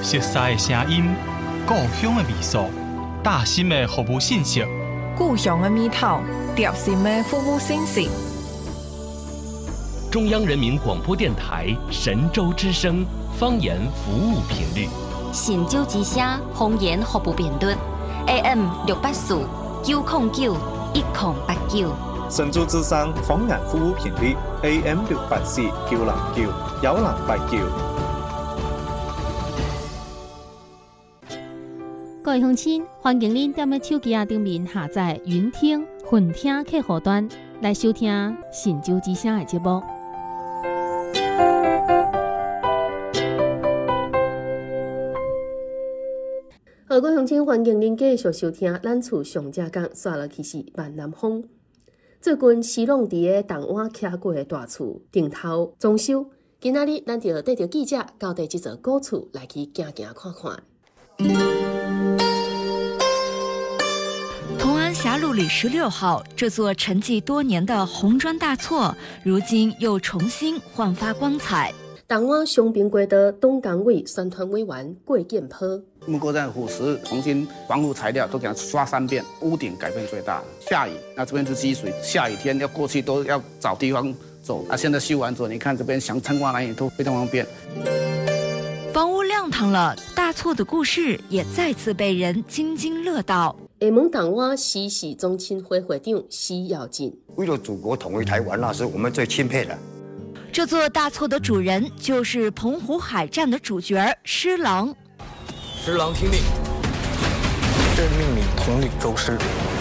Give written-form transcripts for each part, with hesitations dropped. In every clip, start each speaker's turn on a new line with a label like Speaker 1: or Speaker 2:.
Speaker 1: 熟悉的声音，故乡的味素，大心的服务信息，
Speaker 2: 故乡的味道，贴心的服务信息。
Speaker 3: 中央人民广播电台神州之声方言服务频率，
Speaker 4: 神州之声方言服务频率 AM 684 909 1089。
Speaker 5: 神州之声方言服務頻率 AM 684 909 1089。
Speaker 6: 各位鄉親，歡迎您踮咧手機上面下載雲聽、雲聽客戶端來收聽神州之聲的節目。
Speaker 7: 各位鄉親，歡迎您繼續收聽咱厝上正港刷落去是萬南風。最近西朗佇個銅碗徛過的大厝頂頭裝修，今仔日咱就帶着記者到底這座古厝來去行行看看。
Speaker 8: 同安霞路里16號，這座沉寂多年的紅磚大厝，如今又重新煥發光彩。
Speaker 7: 銅碗商平街道董工委宣傳委員郭建波。
Speaker 9: 木构站腐蚀，重新防腐材料都给它刷3遍，屋顶改变最大。下雨，那这边是积水，下雨天要过去都要找地方走。现在修完之后，你看这边想撑qua来也都非常方便。
Speaker 8: 房屋亮堂了，大厝的故事也再次被人津津樂道。
Speaker 7: 厦門銅碗西市中青會會長施耀進，
Speaker 10: 為了祖國統一台灣，那是我們最欽佩的。
Speaker 8: 這座大厝的主人就是澎湖海戰的主角施琅。
Speaker 11: 施琅聽令，朕命你統領舟師，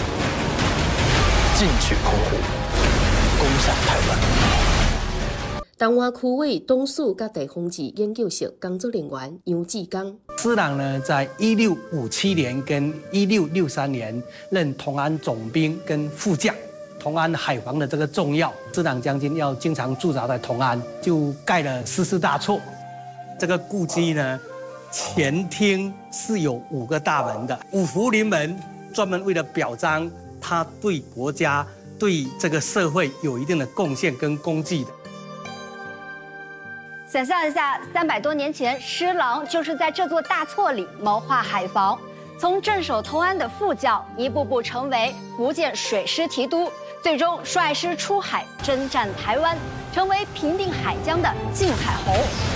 Speaker 11: 進取澎湖，攻下台灣。
Speaker 7: 銅碗區委董事及地方志研究室工作人員楊志剛。
Speaker 12: 施琅呢，在1657年跟1663年任同安總兵跟副將，同安海防的這個重要。施琅將軍要經常駐紮在同安，就蓋了14大厝。這個故跡呢，前廳是有5個大門的，5福臨門，專門為了表彰他對國家、對這個社會有一定的貢獻跟功績的。
Speaker 13: 想象一下，300多年前，施琅就是在這座大厝裡謀劃海防，從鎮守同安的副將，一步步成為福建水師提督，最終率師出海征戰台灣，成為平定海疆的靖海侯。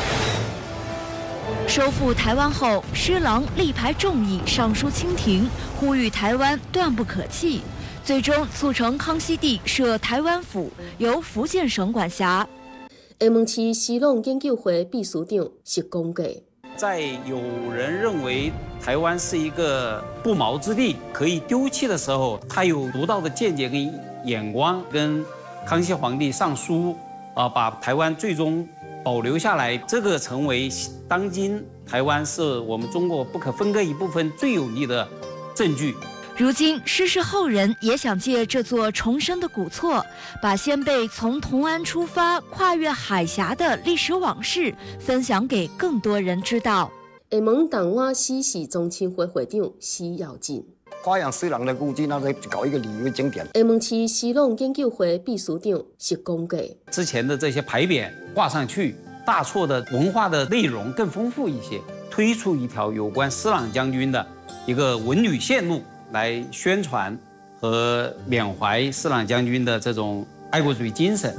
Speaker 8: 收復台灣後，施琅力排眾議上書清廷，呼籲台灣斷不可棄，最終促成康熙帝設台灣府，由福建省管轄。
Speaker 7: 厦門市西朗研究會秘書長石公計，
Speaker 14: 在有人認為台灣是一個不毛之地，可以丟棄的時候，他有獨到的見解跟眼光，跟康熙皇帝上書，把台灣最終保留下來，這個成為當今台灣是我們中國不可分割一部分最有力的證據。
Speaker 8: 如今，施氏後人也想借這座重生的古厝，把先輩從同安出發、跨越海峽的歷史往事分享給更多人知道。
Speaker 7: 厦門銅碗西市中青會會長施耀進，
Speaker 10: 發揚施琅的故跡，那再搞一個旅遊景點。
Speaker 7: 厦門市西朗研究會秘書長石公計，
Speaker 14: 之前的這些牌匾掛上去，大厝的文化的內容更豐富一些，推出一條有關施琅將軍的一個文旅線路，來宣傳和緬懷施琅將軍的這種愛國主義精神。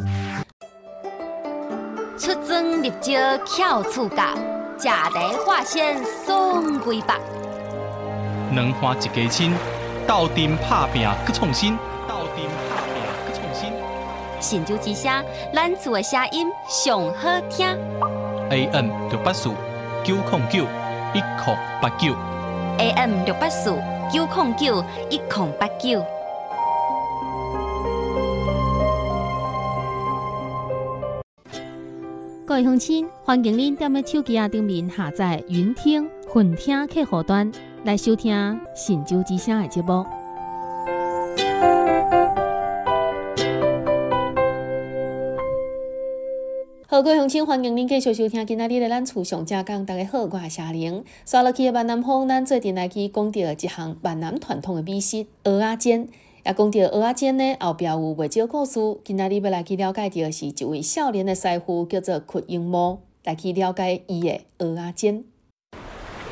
Speaker 4: 出征入招巧厝角，食茶化仙送歸白。
Speaker 1: 兩花一家親，鬥陣拍拼去創新，鬥陣拍拼去創新。
Speaker 4: 神州之聲，咱厝的聲音上好聽。
Speaker 1: AM 684 909 1089。
Speaker 4: AM 684 909 1089。
Speaker 6: 各位鄉親，歡迎您踮咧手機上面下載雲聽、雲聽客戶端來收聽神州之聲的節目。好，各位鄉親，歡迎您繼續收聽今仔日的咱厝上正港。大家好，我係夏玲。刷落去的萬南風，咱最近來去講到一項萬南傳統的美食蚵仔煎。也講到蚵仔煎呢，後壁有袂少故事。今仔日要來去了解到是一位少年的師傅，叫做屈英模，來去了解伊的蚵仔煎。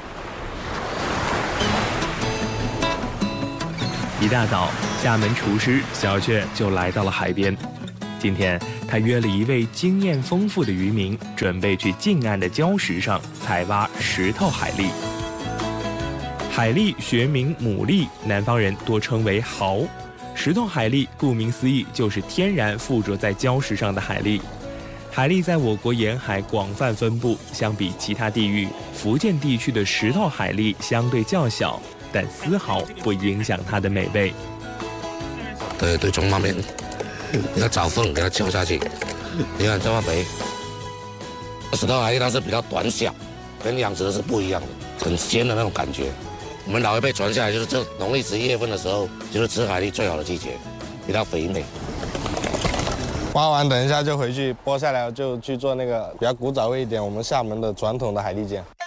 Speaker 15: 一大早，厦门厨师小雀就来到了海边。今天，他约了一位经验丰富的渔民，准备去近岸的礁石上采挖石头海蛎。海蛎学名牡蛎，南方人多称为蚝。石头海蛎顾名思义，就是天然附着在礁石上的海蛎。海蛎在我国沿海广泛分布，相比其他地域，福建地区的石头海蛎相对较小，但丝毫不影响它的美味。
Speaker 16: 对，从旁边，你要找缝给它敲下去。你看这么肥，石头海蛎它是比较短小，跟养殖的是不一样的，很鲜的那种感觉。我们老一辈传下来，就是这农历11月份的时候，就是吃海蛎最好的季节，比较肥美。
Speaker 17: 挖完等一下就回去剥下来，就去做那个比较古早味一点，我们厦门的传统的海蛎煎。